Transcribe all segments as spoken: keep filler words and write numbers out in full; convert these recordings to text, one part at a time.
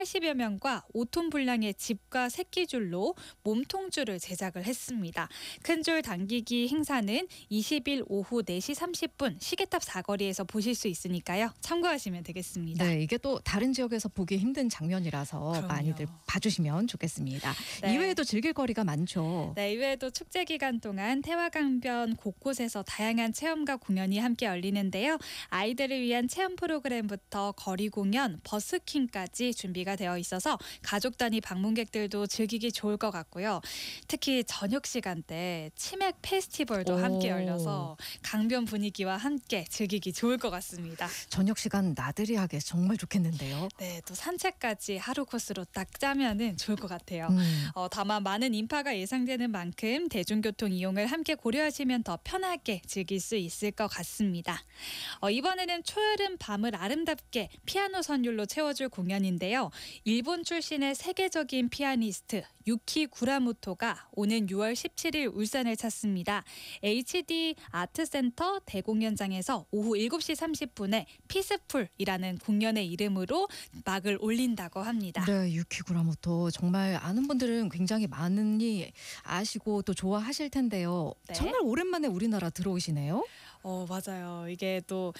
팔십여 명과 오 톤 분량의 집과 새끼줄로 몸통줄을 제작을 했습니다. 큰 줄 당기기 행사는 이십 일 오후 네 시 삼십 분 시계탑 사거리에서 보실 수 있으니까요. 참고하시면 되겠습니다. 네, 이게 또 다른 지역에서 보기 힘든 장면이라서 그럼요. 많이들 봐주시면 좋겠습니다. 네. 이외에도 즐길 거리가 많죠. 네, 이외에도 축제 기간 동안 태화강변 곳곳에서 다양한 체험과 공연이 함께 열리는데요. 아이들을 위한 체험 프로그램부터 거리 공연, 버스킹까지 준비가 되어 있어서 가족 단위 방문객들도 즐기기 좋을 것 같고요. 특히 저녁 시간대 치맥 페스티벌도 오. 함께 열려서 강변 분위기와 함께 즐기기 좋을 것 같습니다. 저녁 시간 나들이 하기 정말 좋겠는데요. 네, 또 산책까지 하루 코스로 딱 짜면은 좋을 것 같아요. 음. 어, 다만 많은 인파가 예상되는 만큼 대중교통 이용을 함께 고려하시면 더 편하게 즐길 수 있을 것 같습니다. 어, 이번에는 초여름 밤을 아름답게 피아노 선율로 채워줄 공연인데요. 일본 출신의 세계적인 피아니스트 유키 구라모토가 오는 유월 십칠일 울산을 찾습니다. 에이치디 아트센터 대공연장에서 오후 일곱 시 삼십 분에 피스풀이라는 공연의 이름으로 막을 올린다고 합니다. 네, 유키 구라모토 정말 아는 분들은 굉장히 많이 아시고 또 좋아하실 텐데요. 네. 정말 오랜만에 우리나라 들어오시네요. 어, 맞아요. 이게 또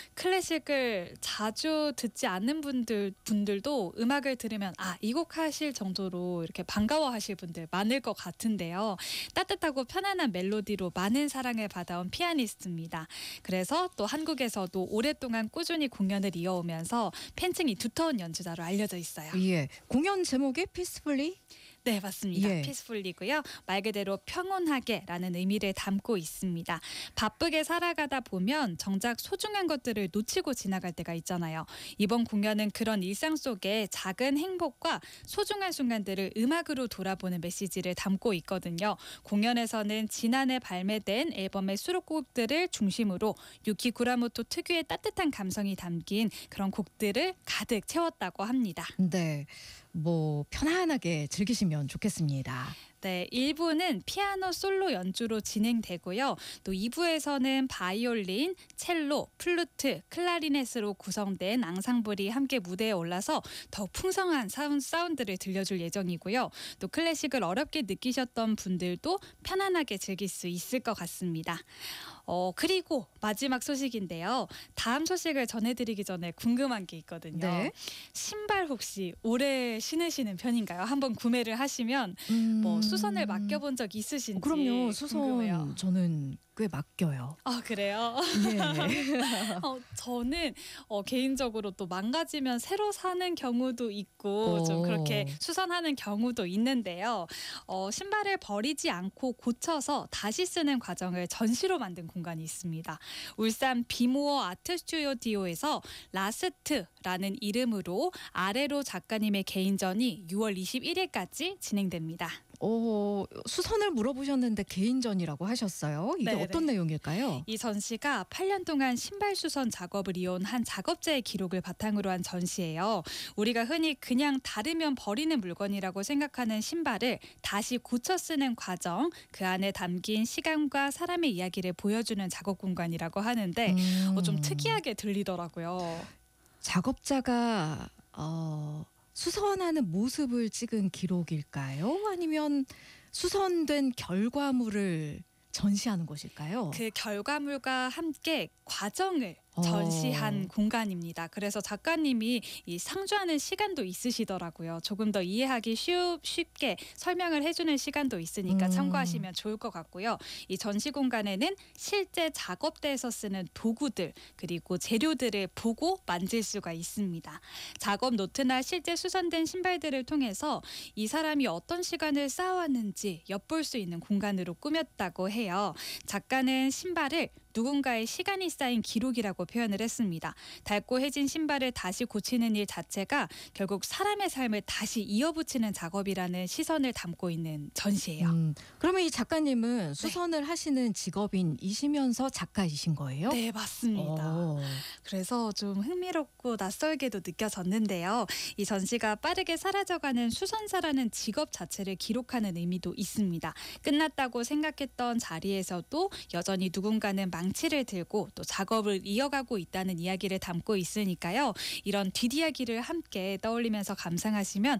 클래식을 자주 듣지 않는 분들, 분들도 음악을 들으면 아, 이 곡 하실 정도로 이렇게 반가워하실 분들 많을 것 같은데요. 따뜻하고 편안한 멜로디로 많은 사랑을 받아온 피아니스트입니다. 그래서 또 한국에서도 오랫동안 꾸준히 공연을 이어오면서 팬층이 두터운 연주자로 알려져 있어요. 예, 공연 제목이 피스풀리? 네, 맞습니다. 예. 피스풀리고요. 말 그대로 평온하게라는 의미를 담고 있습니다. 바쁘게 살아가다 보면 정작 소중한 것들을 놓치고 지나갈 때가 있잖아요. 이번 공연은 그런 일상 속에 작은 행복과 소중한 순간들을 음악으로 돌아보는 메시지를 담고 있거든요. 공연에서는 지난해 발매된 앨범의 수록곡들을 중심으로 유키 구라모토 특유의 따뜻한 감성이 담긴 그런 곡들을 가득 채웠다고 합니다. 네, 뭐 편안하게 즐기시면 좋겠습니다. 네, 일 부는 피아노 솔로 연주로 진행되고요. 또 이 부에서는 바이올린, 첼로, 플루트, 클라리넷으로 구성된 앙상블이 함께 무대에 올라서 더 풍성한 사운드, 사운드를 들려줄 예정이고요. 또 클래식을 어렵게 느끼셨던 분들도 편안하게 즐길 수 있을 것 같습니다. 어, 그리고 마지막 소식인데요. 다음 소식을 전해드리기 전에 궁금한 게 있거든요. 네. 신발 혹시 오래 신으시는 편인가요? 한번 구매를 하시면 음... 뭐 수선을 맡겨본 적 있으신지 어, 그럼요. 수선 궁금해요. 저는 꽤 맡겨요. 아, 그래요? 예. 어, 저는 어, 개인적으로 또 망가지면 새로 사는 경우도 있고 오. 좀 그렇게 수선하는 경우도 있는데요. 어, 신발을 버리지 않고 고쳐서 다시 쓰는 과정을 전시로 만든 공간이 있습니다. 울산 비모어 아트 스튜디오에서 라스트라는 이름으로 아레로 작가님의 개인전이 유월 이십일일까지 진행됩니다. 어, 수선을 물어보셨는데 개인전이라고 하셨어요. 이게 네네. 어떤 내용일까요? 이 전시가 팔 년 동안 신발 수선 작업을 이어온 한 작업자의 기록을 바탕으로 한 전시예요. 우리가 흔히 그냥 닫으면 버리는 물건이라고 생각하는 신발을 다시 고쳐 쓰는 과정, 그 안에 담긴 시간과 사람의 이야기를 보여주는 작업 공간이라고 하는데 음. 어, 좀 특이하게 들리더라고요. 작업자가 어, 수선하는 모습을 찍은 기록일까요? 아니면 수선된 결과물을 전시하는 것일까요? 그 결과물과 함께 과정을 어. 전시한 공간입니다. 그래서 작가님이 이 상주하는 시간도 있으시더라고요. 조금 더 이해하기 쉬우, 쉽게 설명을 해주는 시간도 있으니까 음. 참고하시면 좋을 것 같고요. 이 전시 공간에는 실제 작업대에서 쓰는 도구들 그리고 재료들을 보고 만질 수가 있습니다. 작업 노트나 실제 수선된 신발들을 통해서 이 사람이 어떤 시간을 쌓아왔는지 엿볼 수 있는 공간으로 꾸몄다고 해요. 작가는 신발을 누군가의 시간이 쌓인 기록이라고 표현을 했습니다. 닳고 해진 신발을 다시 고치는 일 자체가 결국 사람의 삶을 다시 이어붙이는 작업이라는 시선을 담고 있는 전시예요. 음, 그러면 이 작가님은 수선을 네. 하시는 직업인이시면서 작가이신 거예요? 네, 맞습니다. 오. 그래서 좀 흥미롭고 낯설게도 느껴졌는데요. 이 전시가 빠르게 사라져가는 수선사라는 직업 자체를 기록하는 의미도 있습니다. 끝났다고 생각했던 자리에서도 여전히 누군가는 망치를 들고 또 작업을 이어가고 있다는 이야기를 담고 있으니까요. 이런 뒷이야기를 함께 떠올리면서 감상하시면